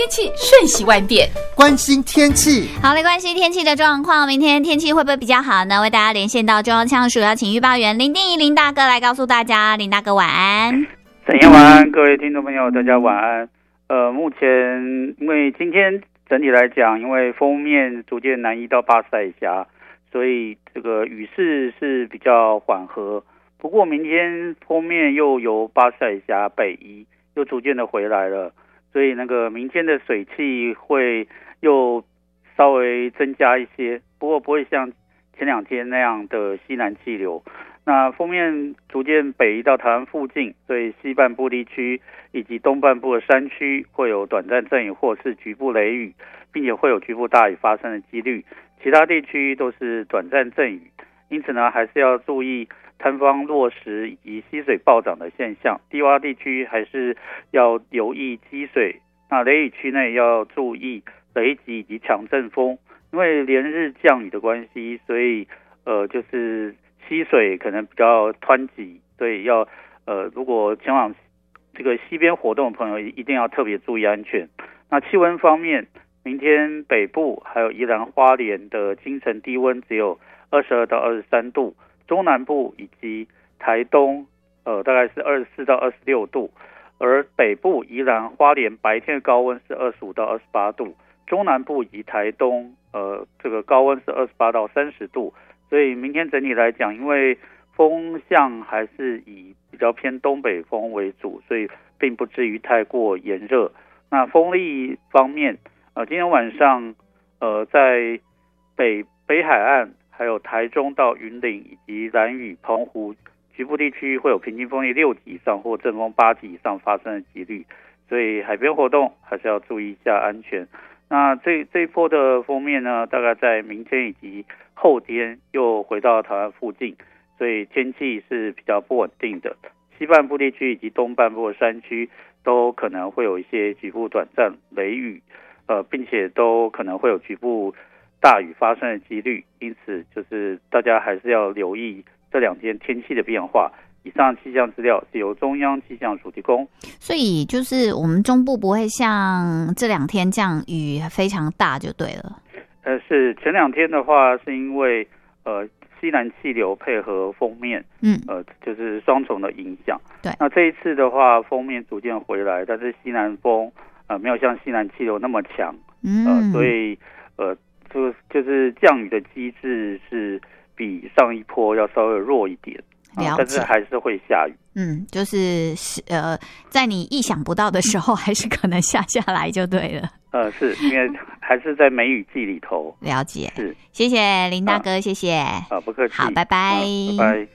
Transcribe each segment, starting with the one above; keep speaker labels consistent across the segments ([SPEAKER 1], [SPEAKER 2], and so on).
[SPEAKER 1] 气瞬息万变，
[SPEAKER 2] 关心天气。
[SPEAKER 3] 好嘞，关心天气的状况，明天天气会不会比较好呢？为大家连线到中央气象署，邀请预报员林定仪林大哥来告诉大家。林大哥晚安。
[SPEAKER 4] 沈燕晚安，各位听众朋友，大家晚安。目前因为今天整体来讲，因为锋面逐渐南移到巴士海峡，所以这个雨势是比较缓和。不过明天锋面又由巴士海峡北移，又逐渐的回来了，所以那个明天的水汽会又稍微增加一些，不过不会像前2天那样的西南气流。那锋面逐渐北移到台湾附近，所以西半部地区以及东半部的山区会有短暂阵雨或是局部雷雨，并且会有局部大雨发生的几率。其他地区都是短暂阵雨，因此呢，还是要注意坍方落石以及溪水暴涨的现象。低洼地区还是要留意积水。那雷雨区内要注意雷击以及强阵风，因为连日降雨的关系，所以就是溪水可能比较湍急，所以要如果前往这个溪边活动的朋友一定要特别注意安全。那气温方面，明天北部还有宜兰花莲的清晨低温只有22到23度，中南部以及台东大概是24到26度，而北部宜兰花莲白天的高温是25到28度，中南部以及台东这个高温是28到30度。所以明天整体来讲，因为风向还是以比较偏东北风为主，所以并不至于太过炎热。那风力方面，今天晚上在北海岸还有台中到云林以及兰屿、澎湖局部地区会有平均风力6级以上或阵风8级以上发生的几率，所以海边活动还是要注意一下安全。那这一波的锋面呢，大概在明天以及后天又回到台湾附近，所以天气是比较不稳定的。西半部地区以及东半部的山区都可能会有一些局部短暂雷雨，并且都可能会有局部大雨发生的几率，因此就是大家还是要留意这2天天气的变化。以上气象资料是由中央气象署提供。
[SPEAKER 3] 所以就是我们中部不会像这2天这样雨非常大就对了。
[SPEAKER 4] 是前2天的话，是因为西南气流配合锋面，就是双重的影响。
[SPEAKER 3] 对。
[SPEAKER 4] 那这一次的话，锋面逐渐回来，但是西南风没有像西南气流那么强，所以就是降雨的机制是比上一波要稍微弱一点。但是还是会下雨。
[SPEAKER 3] 就是在你意想不到的时候，还是可能下来就对了。
[SPEAKER 4] 是因为还是在梅雨季里头。
[SPEAKER 3] 了解。
[SPEAKER 4] 是，
[SPEAKER 3] 谢谢林大哥，谢谢。
[SPEAKER 4] 不客气。
[SPEAKER 3] 好，拜拜。
[SPEAKER 4] 拜拜。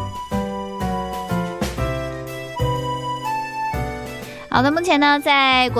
[SPEAKER 3] 好的，目前呢，在